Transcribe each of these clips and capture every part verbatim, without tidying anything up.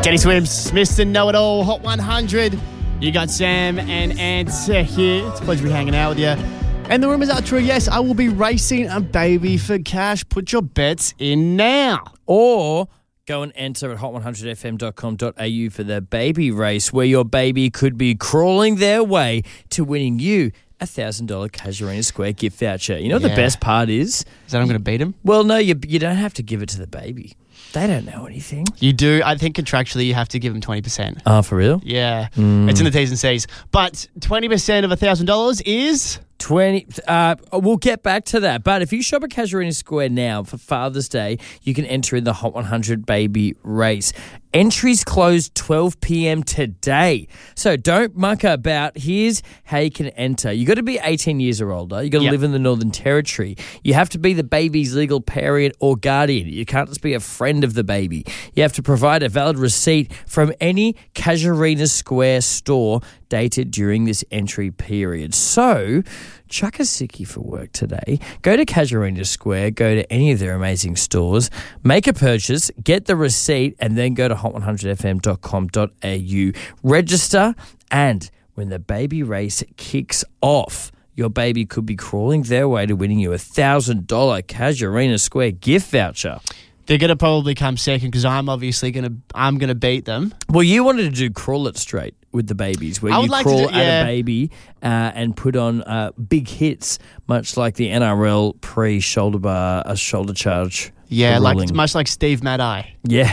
Jenny Swims, Mister Know-It-All, Hot one hundred. You got Sam and Ant here. It's a pleasure to be hanging out with you. And the rumours are true. Yes, I will be racing a baby for cash. Put your bets in now. Or go and enter at hot one hundred f m dot com dot a u for the baby race, where your baby could be crawling their way to winning you a one thousand dollars Casuarina Square gift voucher. You know what Yeah. the best part is? Is that I'm going to beat him? Well, no, you you don't have to give it to the baby. They don't know anything. You do. I think contractually you have to give him twenty percent. Oh, for real? Yeah. It's in the T's and C's. But twenty percent of one thousand dollars is... twenty Uh, we'll get back to that. But if you shop at Casuarina Square now for Father's Day, you can enter in the Hot one hundred baby race. Entries close twelve p.m. today. So don't muck about. Here's how you can enter. You got to be eighteen years or older. You got to Yep. live in the Northern Territory. You have to be the baby's legal parent or guardian. You can't just be a friend of the baby. You have to provide a valid receipt from any Casuarina Square store dated during this entry period. So, chuck a sickie for work today. Go to Casuarina Square, go to any of their amazing stores, make a purchase, get the receipt, and then go to hot one hundred f m dot com dot a u. Register, and when the baby race kicks off, your baby could be crawling their way to winning you a one thousand dollars Casuarina Square gift voucher. They're going to probably come second because I'm obviously going to I'm going to beat them. Well, you wanted to do Crawl It Straight with the babies, where I would you like to crawl do- at yeah. a baby uh, and put on uh, big hits, much like the N R L pre-shoulder bar, a shoulder charge. Yeah, like ruling. much like Steve Maddai. Yeah.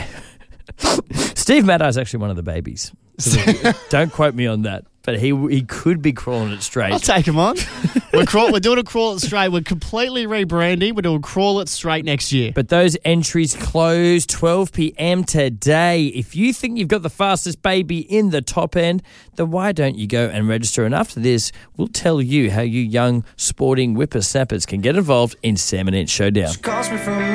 Steve Maddai is actually one of the babies. So don't quote me on that, but he he could be crawling it straight. I'll take him on. we're, crawl, we're doing a Crawl It Straight. We're completely rebranding. We're doing Crawl It Straight next year. But those entries close twelve p.m. today. If you think you've got the fastest baby in the top end, then why don't you go and register? And after this, we'll tell you how you young sporting whippersnappers can get involved in Sam and Ant Showdown. Calls me from